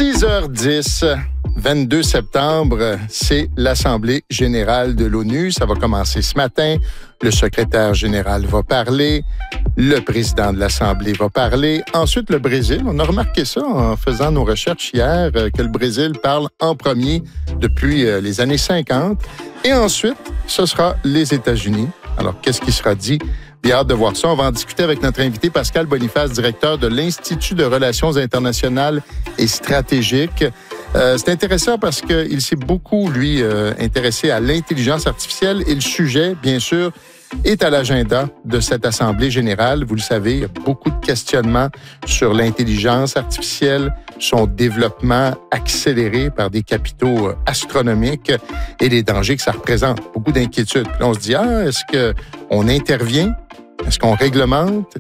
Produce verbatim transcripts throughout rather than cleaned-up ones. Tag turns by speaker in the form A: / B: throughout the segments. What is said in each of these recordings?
A: six heures dix, vingt-deux septembre, c'est l'Assemblée générale de l'ONU. Ça va commencer ce matin. Le secrétaire général va parler. Le président de l'Assemblée va parler. Ensuite, le Brésil. On a remarqué ça en faisant nos recherches hier, que le Brésil parle en premier depuis les années cinquante. Et ensuite, ce sera les États-Unis. Alors, qu'est-ce qui sera dit? Bien hâte de voir ça. On va en discuter avec notre invité Pascal Boniface, directeur de l'Institut de relations internationales et stratégiques. Euh, c'est intéressant parce qu'il s'est beaucoup, lui, euh, intéressé à l'intelligence artificielle et le sujet, bien sûr, est à l'agenda de cette Assemblée générale. Vous le savez, il y a beaucoup de questionnements sur l'intelligence artificielle, son développement accéléré par des capitaux astronomiques et les dangers que ça représente. Beaucoup d'inquiétudes. Puis là, on se dit, ah, est-ce qu'on intervient? Est-ce qu'on réglemente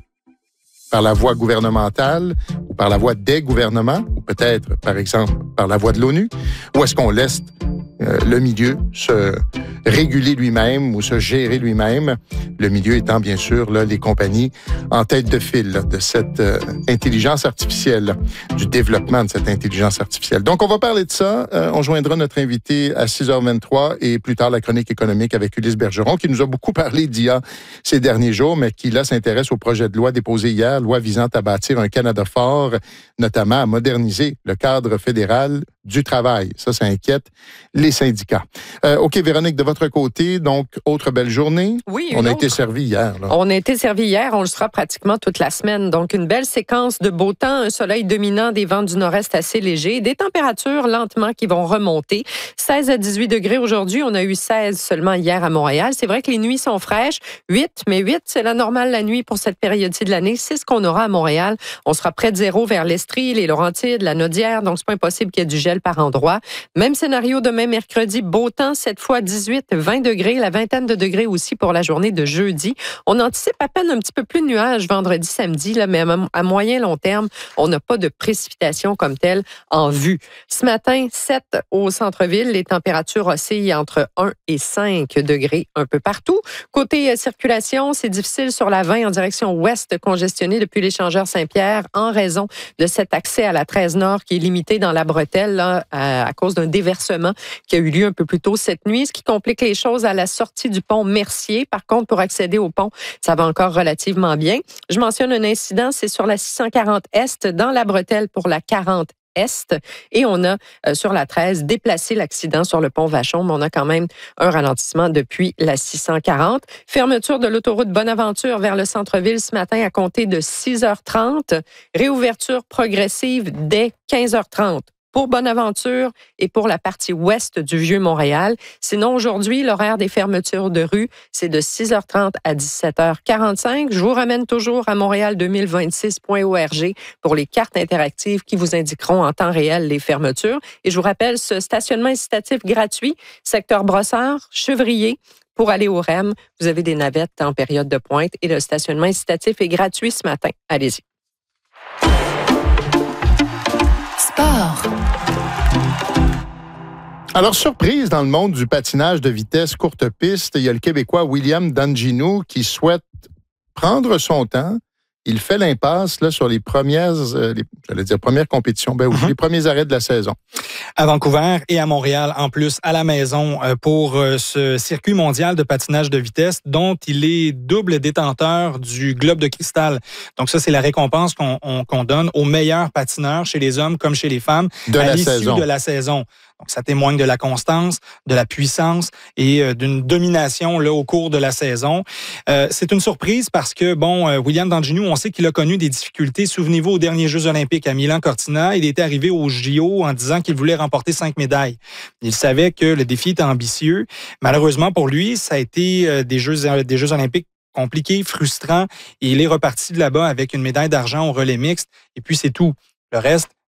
A: par la voie gouvernementale ou par la voie des gouvernements, ou peut-être, par exemple, par la voie de l'ONU? Ou est-ce qu'on laisse euh, le milieu se réguler lui-même ou se gérer lui-même? Le milieu étant, bien sûr, là, les compagnies en tête de file là, de cette euh, intelligence artificielle, du développement de cette intelligence artificielle. Donc, on va parler de ça. Euh, on joindra notre invité à six heures vingt-trois et plus tard, la chronique économique avec Ulysse Bergeron, qui nous a beaucoup parlé d'I A ces derniers jours, mais qui, là, s'intéresse au projet de loi déposé hier, loi visant à bâtir un Canada fort, notamment à moderniser le cadre fédéral du travail. Ça, ça inquiète les syndicats. Euh, OK, Véronique, de votre côté, donc, autre belle journée.
B: Oui,
A: on a
B: autre.
A: été servi hier. Là.
B: On a été servi hier, on le sera pratiquement toute la semaine. Donc, une belle séquence de beau temps, un soleil dominant, des vents du nord-est assez légers, des températures lentement qui vont remonter. seize à dix-huit degrés aujourd'hui, on a eu seize seulement hier à Montréal. C'est vrai que les nuits sont fraîches, huit, mais huit, c'est la normale la nuit pour cette période-ci de l'année. C'est ce qu'on aura à Montréal. On sera près de zéro vers l'Estrie, les Laurentides, la Naudière, donc c'est pas impossible qu'il y ait du gel par endroit. Même scénario demain mercredi, beau temps, cette fois dix-huit, vingt degrés, la vingtaine de degrés aussi pour la journée de jeudi. On anticipe à peine un petit peu plus de nuages vendredi, samedi, là, mais à moyen long terme, on n'a pas de précipitations comme telles en vue. Ce matin, sept au centre-ville, les températures oscillent entre un et cinq degrés un peu partout. Côté circulation, c'est difficile sur la vingt en direction ouest, congestionné depuis l'échangeur Saint-Pierre en raison de cet accès à la treize Nord qui est limité dans la bretelle là, à, à cause d'un déversement qui a eu lieu un peu plus tôt cette nuit, ce qui complique les choses à la sortie du pont Mercier. Par contre, pour accéder au pont, ça va encore relativement bien. Je mentionne un incident, c'est sur la six cent quarante Est, dans la bretelle pour la quarante Est. Et on a, euh, sur la treize, déplacé l'accident sur le pont Vachon, mais on a quand même un ralentissement depuis la six cent quarante. Fermeture de l'autoroute Bonaventure vers le centre-ville ce matin à compter de six heures trente. Réouverture progressive dès quinze heures trente. Pour Bonaventure et pour la partie ouest du Vieux-Montréal. Sinon, aujourd'hui, l'horaire des fermetures de rue, c'est de six heures trente à dix-sept heures quarante-cinq. Je vous ramène toujours à montréal deux mille vingt-six point org pour les cartes interactives qui vous indiqueront en temps réel les fermetures. Et je vous rappelle, ce stationnement incitatif gratuit, secteur Brossard, Chevrier, pour aller au R E M, vous avez des navettes en période de pointe et le stationnement incitatif est gratuit ce matin. Allez-y.
C: Sport.
A: Alors, surprise dans le monde du patinage de vitesse courte piste, il y a le Québécois William Danginou qui souhaite prendre son temps. Il fait l'impasse là, sur les premières, euh, les, j'allais dire premières compétitions, ben, mm-hmm. les premiers arrêts de la saison.
D: À Vancouver et à Montréal, en plus, à la maison, pour ce circuit mondial de patinage de vitesse dont il est double détenteur du globe de cristal. Donc ça, c'est la récompense qu'on, on, qu'on donne aux meilleurs patineurs chez les hommes comme chez les femmes
A: de
D: à
A: la
D: l'issue
A: saison.
D: de la saison. Donc, ça témoigne de la constance, de la puissance et euh, d'une domination là au cours de la saison. Euh, c'est une surprise parce que, bon, euh, William Danginou, on sait qu'il a connu des difficultés. Souvenez-vous, aux derniers Jeux olympiques à Milan-Cortina, il était arrivé aux J O en disant qu'il voulait remporter cinq médailles. Il savait que le défi était ambitieux. Malheureusement pour lui, ça a été euh, des Jeux, des Jeux olympiques compliqués, frustrants. Et il est reparti de là-bas avec une médaille d'argent au relais mixte. Et puis, c'est tout. Le reste,